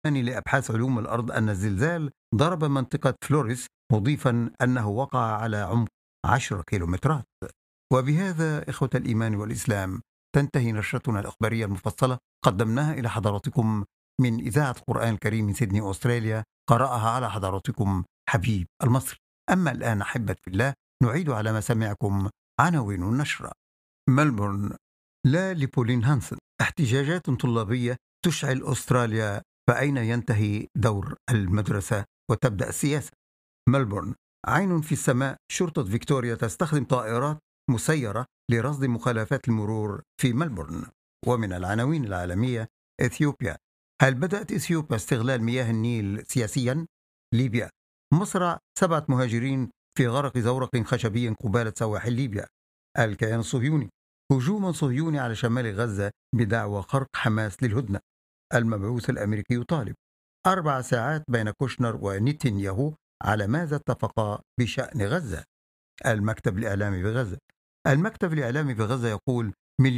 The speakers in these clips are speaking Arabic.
لأبحاث علوم الأرض أن الزلزال ضرب منطقة فلوريس، مضيفا أنه وقع على عمق 10 كيلومترات. وبهذا إخوة الإيمان والإسلام تنتهي نشرتنا الإخبارية المفصلة، قدمناها إلى حضراتكم من إذاعة القرآن الكريم من سيدني أستراليا، قرأها على حضراتكم حبيب المصري. أما الآن أحبة في الله، نعيد على مسامعكم عناوين النشرة. ملبورن، لا لبولين هانسن: احتجاجات طلابية تشعل أستراليا، فأين ينتهي دور المدرسة وتبدأ السياسة؟ ملبورن، عين في السماء: شرطة فيكتوريا تستخدم طائرات مسيرة لرصد مخالفات المرور في ملبورن. ومن العناوين العالمية: إثيوبيا، هل بدأت إثيوبيا استغلال مياه النيل سياسيا؟ ليبيا، مصرع 7 مهاجرين في غرق زورق خشبي قبالة سواحل ليبيا. الكيان الصهيوني، هجوم صهيوني على شمال غزة بدعوى خرق حماس للهدنة. المبعوث الأمريكي يطالب 4 ساعات بين كوشنر ونتنياهو على ماذا اتفقا بشأن غزة. المكتب الإعلامي بغزة، المكتب الإعلامي بغزة يقول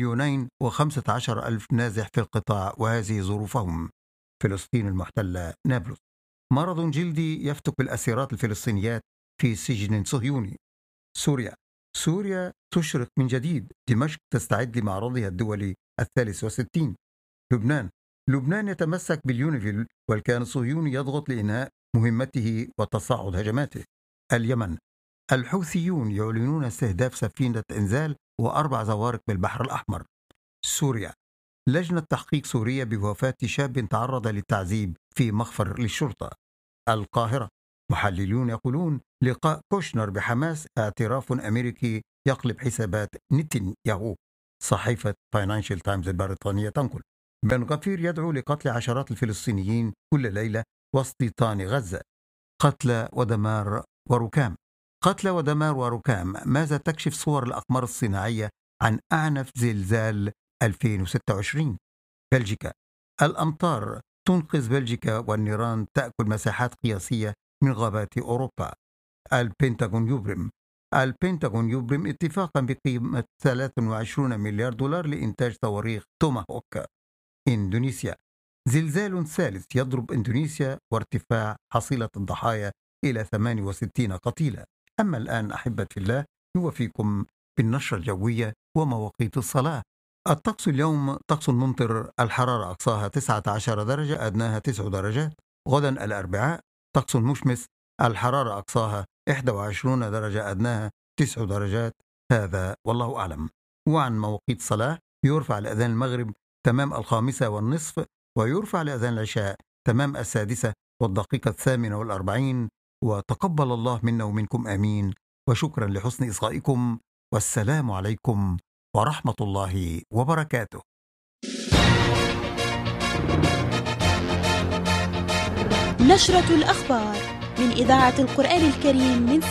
2,015,000 نازح في القطاع وهذه ظروفهم. فلسطين المحتلة نابلس، مرض جلدي يفتك الأسيرات الفلسطينيات في سجن صهيوني. سوريا، سوريا تشرق من جديد، دمشق تستعد لمعرضها الدولي 63. لبنان، لبنان يتمسك باليونيفيل والكيان الصهيوني يضغط لإنهاء مهمته وتصاعد هجماته. اليمن، الحوثيون يعلنون استهداف سفينة إنزال و4 زوارق بالبحر الأحمر. سوريا، لجنة تحقيق سورية بوفاة شاب تعرض للتعذيب في مخفر للشرطة. القاهرة، محللون يقولون لقاء كوشنر بحماس اعتراف أمريكي يقلب حسابات نتنياهو. صحيفة فاينانشال تايمز البريطانية تنقل: بن غفير يدعو لقتل عشرات الفلسطينيين كل ليلة وسط طان غزة. قتلى ودمار وركام، قتلى ودمار وركام. ماذا تكشف صور الأقمار الصناعية عن أعنف زلزال 2026؟ بلجيكا، الأمطار تنقذ بلجيكا والنيران تأكل مساحات قياسية من غابات أوروبا. البنتاغون يبرم، البنتاغون يبرم اتفاقا بقيمة 23 مليار دولار لإنتاج صواريخ توماهوك. إندونيسيا، زلزال ثالث يضرب إندونيسيا وارتفاع حصيلة الضحايا إلى 68 قتيلا. أما الآن أحبة في الله، نوفيكم بالنشرة الجوية ومواقيت الصلاة. الطقس اليوم طقس ممطر، الحرارة أقصاها 19 درجة، أدناها 9 درجات. غدا الأربعاء طقس مشمس، الحرارة أقصاها 21 درجة، أدناها 9 درجات. هذا والله أعلم. وعن مواقيت الصلاة: يرفع لأذان المغرب تمام 5:30، ويرفع لأذان العشاء تمام 6:48. وتقبل الله منا ومنكم آمين، وشكرا لحسن إصغائكم، والسلام عليكم ورحمة الله وبركاته. نشرة الأخبار من إذاعة القرآن الكريم من